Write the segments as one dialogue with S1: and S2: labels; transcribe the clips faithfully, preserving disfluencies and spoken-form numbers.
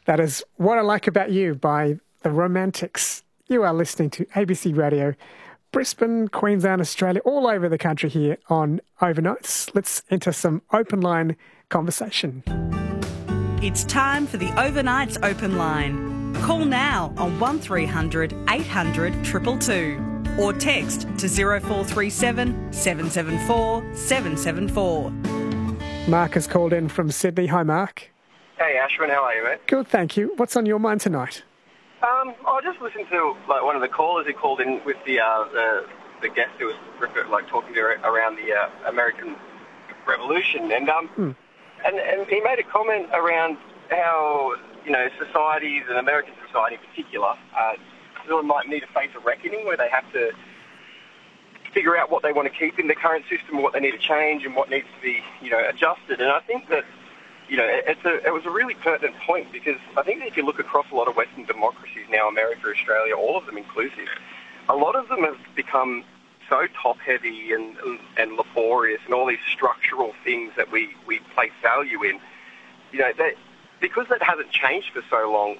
S1: That is What I Like About You by The Romantics. You are listening to A B C Radio, Brisbane, Queensland, Australia, all over the country here on Overnights. Let's enter some open line conversation.
S2: It's time for the Overnights Open Line. Call now on one three hundred eight hundred two two two or text to zero four three seven seven seven four seven seven four.
S1: Mark has called in from Sydney. Hi, Mark.
S3: Hey, Ashwin, how are you, mate?
S1: Good, thank you. What's on your mind tonight?
S3: Um, I just listened to like one of the callers who called in with the uh, the, the guest who was like talking to her around the uh, American Revolution, and um, mm. and and he made a comment around how you know societies and American society in particular uh, really might need to face a reckoning where they have to figure out what they want to keep in the current system, what they need to change, and what needs to be you know adjusted. And I think that. You know, it's a, it was a really pertinent point because I think that if you look across a lot of Western democracies now, America, Australia, all of them inclusive, a lot of them have become so top-heavy and, and, and laborious and all these structural things that we, we place value in. You know, that because that hasn't changed for so long,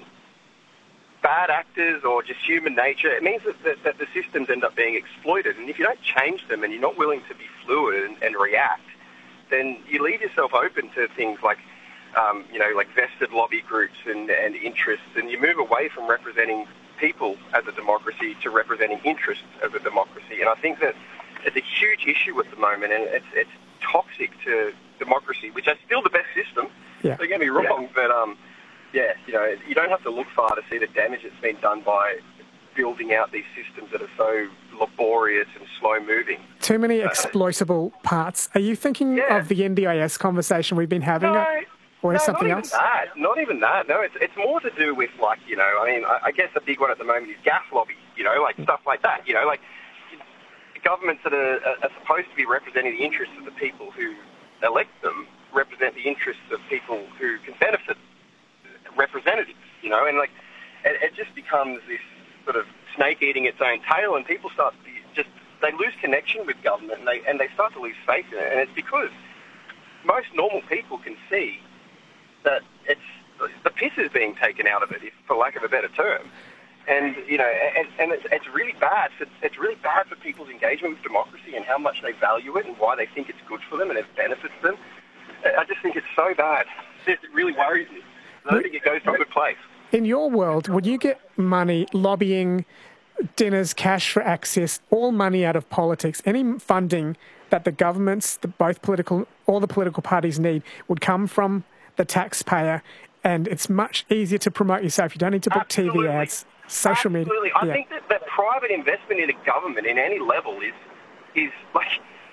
S3: bad actors or just human nature, it means that, that, that the systems end up being exploited. And if you don't change them and you're not willing to be fluid and, and react, then you leave yourself open to things like Um, you know, like vested lobby groups and, and interests, and you move away from representing people as a democracy to representing interests as a democracy. And I think that it's a huge issue at the moment, and it's it's toxic to democracy, which is still the best system.
S1: Yeah.
S3: Don't get me wrong, yeah. but um, yeah, you know, you don't have to look far to see the damage that's been done by building out these systems that are so laborious and slow-moving.
S1: Too many exploitable parts. Are you thinking
S3: yeah.
S1: of the N D I S conversation we've been having?
S3: No.
S1: Or
S3: no,
S1: something
S3: not
S1: else?
S3: Even that. Not even that. No, it's it's more to do with like you know. I mean, I, I guess the big one at the moment is gas lobby. You know, like stuff like that. You know, like governments that are, are supposed to be representing the interests of the people who elect them represent the interests of people who can benefit representatives. You know, and like it, it just becomes this sort of snake eating its own tail, and people start to be just they lose connection with government, and they and they start to lose faith in it, and it's because most normal people can see that it's the piss is being taken out of it, if, for lack of a better term, and you know, and, and it's, it's really bad. For, it's really bad for people's engagement with democracy and how much they value it and why they think it's good for them and it benefits them. I just think it's so bad. It really worries me. I don't think it goes to a good place.
S1: In your world, would you get money, lobbying, dinners, cash for access, all money out of politics, any funding that the governments, the both political, all the political parties need would come from the taxpayer, and it's much easier to promote yourself. You don't need to book
S3: Absolutely.
S1: T V ads, social
S3: Absolutely.
S1: media.
S3: Absolutely. I
S1: yeah.
S3: think that, that private investment in a government in any level is, is like,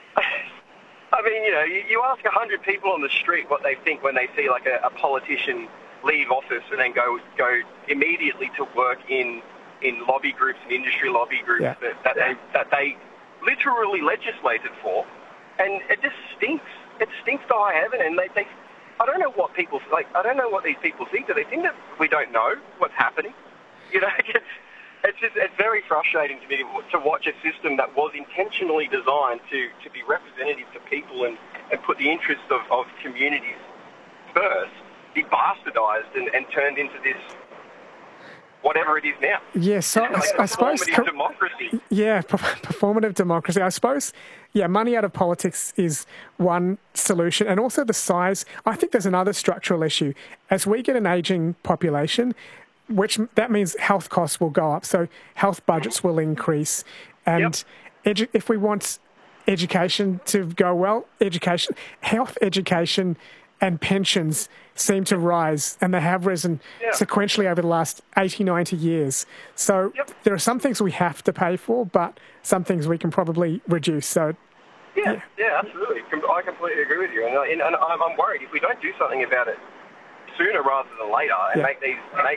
S3: I mean, you know, you, you ask a hundred people on the street what they think when they see like a, a politician leave office and then go go immediately to work in in lobby groups and industry lobby groups
S1: yeah.
S3: that, that they that they literally legislated for, and it just stinks. It stinks to high heaven, and they, they I don't know what people like. I don't know what these people think. Do they think that we don't know what's happening? You know, it's, it's just it's very frustrating to me to watch a system that was intentionally designed to, to be representative to people and, and put the interests of, of communities first be bastardized and, and turned into this whatever it is now.
S1: Yes, so
S3: like
S1: I, I suppose
S3: performative democracy.
S1: Yeah, performative democracy. I suppose. Yeah, money out of politics is one solution, and also the size. I think there's another structural issue. As we get an ageing population, which that means health costs will go up, so health budgets will increase, and yep. edu- if we want education to go well, education, health education, and pensions seem to rise, and they have risen yeah. sequentially over the last eighty, ninety years. So yep. there are some things we have to pay for, but some things we can probably reduce. So
S3: Yeah, yeah, yeah absolutely. I completely agree with you. And, and, and I'm, I'm worried if we don't do something about it sooner rather than later and yeah. make these make